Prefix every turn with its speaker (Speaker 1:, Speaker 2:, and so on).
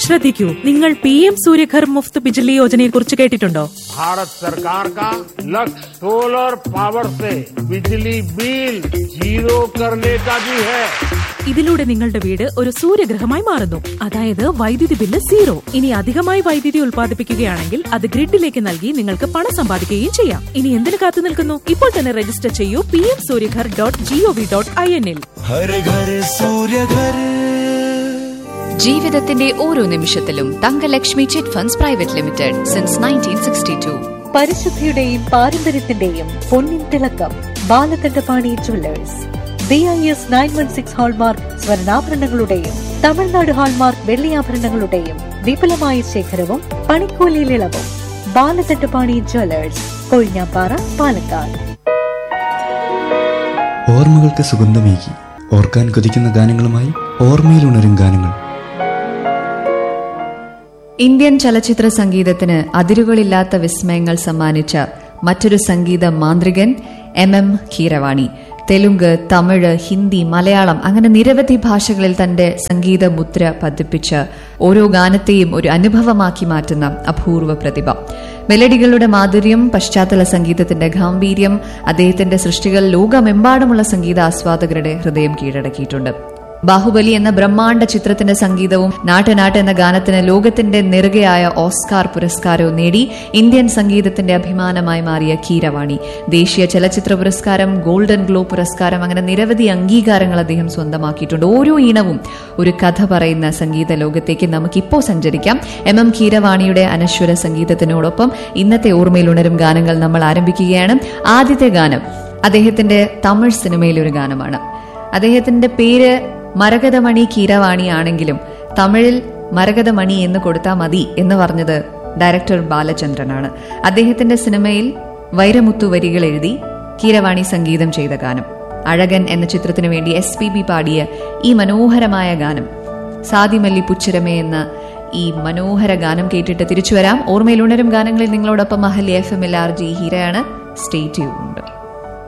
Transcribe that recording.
Speaker 1: ശ്രദ്ധിക്കൂ, നിങ്ങൾ PM സൂര്യഘർ മുഫ്ത് ബിജ്ലി യോജനയെ കുറിച്ച് കേട്ടിട്ടുണ്ടോ?
Speaker 2: भारत सरकार का लक्ष्य सोलर पावर से बिजली बिल जीरो करने का भी है.
Speaker 1: ഇതിലൂടെ നിങ്ങളുടെ വീട് ഒരു സൂര്യഗ്രഹമായി മാറുന്നു. അതായത് വൈദ്യുതി ബില്ല് സീറോ. ഇനി അധികമായി വൈദ്യുതി ഉൽപ്പാദിപ്പിക്കുകയാണെങ്കിൽ അത് ഗ്രിഡിലേക്ക് നൽകി നിങ്ങൾക്ക് പണം സമ്പാദിക്കുകയും ചെയ്യാം. ഇനി എന്തിനു കാത്തു നിൽക്കുന്നു? ഇപ്പോൾ തന്നെ രജിസ്റ്റർ ചെയ്യൂ pmsuryaghar.gov.in.
Speaker 3: ജീവിതത്തിന്റെ ഓരോ നിമിഷത്തിലും Thankalakshmi chit funds private limited since 1962.
Speaker 4: പരിശുദ്ധിയുടെയും പാരമ്പര്യത്തിന്റെയും പൊന്നിൻ തിളക്കം Balakandapani Jewellers. BIS 916 hallmark സ്വർണ്ണാഭരണങ്ങളുടെയും Tamil Nadu hallmark വെള്ളിയാഭരണങ്ങളുടെയും വിപുലമായ ശേഖരവും പണിക്കൂലിയിൽ ഇളവും. ബാലകണ്ഠപാണി ജ്വല്ലേഴ്സ്, കൊഴിഞ്ഞാപ്പാറ, പാലക്കാട്.
Speaker 5: ഓർമ്മകൾക്ക് സുഗന്ധമേകി ഓർക്കാൻ കൊതിക്കുന്ന ഗാനങ്ങളുമായി ഓർമ്മയിലുണരും ഗാനങ്ങൾ.
Speaker 3: ഇന്ത്യൻ ചലച്ചിത്ര സംഗീതത്തിന് അതിരുകളില്ലാത്ത വിസ്മയങ്ങൾ സമ്മാനിച്ച മറ്റൊരു സംഗീത മാന്ത്രികൻ MM കീരവാണി. തെലുങ്ക്, തമിഴ്, ഹിന്ദി, മലയാളം അങ്ങനെ നിരവധി ഭാഷകളിൽ തന്റെ സംഗീത മുദ്ര പതിപ്പിച്ച ഓരോ ഗാനത്തെയും ഒരു അനുഭവമാക്കി മാറ്റുന്ന അപൂർവ പ്രതിഭ. മെലഡികളുടെ മാധുര്യം, പശ്ചാത്തല സംഗീതത്തിന്റെ ഗാംഭീര്യം, അദ്ദേഹത്തിന്റെ സൃഷ്ടികൾ ലോകമെമ്പാടുമുള്ള സംഗീത ആസ്വാദകരുടെ ഹൃദയം കീഴടക്കിയിട്ടുണ്ട്. ബാഹുബലി എന്ന ബ്രഹ്മാണ്ഡ ചിത്രത്തിന്റെ സംഗീതവും നാട്ട് എന്ന ഗാനത്തിന് ലോകത്തിന്റെ നെറുകയായ ഓസ്കാർ പുരസ്കാരവും നേടി ഇന്ത്യൻ സംഗീതത്തിന്റെ അഭിമാനമായി മാറിയ കീരവാണി ദേശീയ ചലച്ചിത്ര പുരസ്കാരം, ഗോൾഡൻ ഗ്ലോബ് പുരസ്കാരം അങ്ങനെ നിരവധി അംഗീകാരങ്ങൾ അദ്ദേഹം സ്വന്തമാക്കിയിട്ടുണ്ട്. ഓരോ ഈണവും ഒരു കഥ പറയുന്ന സംഗീത ലോകത്തേക്ക് നമുക്കിപ്പോൾ സഞ്ചരിക്കാം. MM കീരവാണിയുടെ അനശ്വര സംഗീതത്തിനോടൊപ്പം ഇന്നത്തെ ഓർമ്മയിൽ ഉണരും ഗാനങ്ങൾ നമ്മൾ ആരംഭിക്കുകയാണ്. ആദ്യത്തെ ഗാനം അദ്ദേഹത്തിന്റെ തമിഴ് സിനിമയിലെ ഒരു ഗാനമാണ്. അദ്ദേഹത്തിന്റെ പേര് മരകതമണി കീരവാണി ആണെങ്കിലും തമിഴിൽ മരകതമണി എന്ന് കൊടുത്താൽ മതി എന്ന് പറഞ്ഞത് ഡയറക്ടർ ബാലചന്ദ്രനാണ്. അദ്ദേഹത്തിന്റെ സിനിമയിൽ വൈരമുത്തു വരികൾ എഴുതി കീരവാണി സംഗീതം ചെയ്ത ഗാനം. അഴകൻ എന്ന ചിത്രത്തിനു വേണ്ടി SPB പാടിയ ഈ മനോഹരമായ ഗാനം, സാദിമല്ലി പുച്ചിരമേ എന്ന ഈ മനോഹര ഗാനം കേട്ടിട്ട് തിരിച്ചുവരാം. ഓർമ്മയിൽ ഉണരും ഗാനങ്ങളിൽ നിങ്ങളോടൊപ്പം Ahalya FM RJ ഹീരയാണ്. Stay tuned.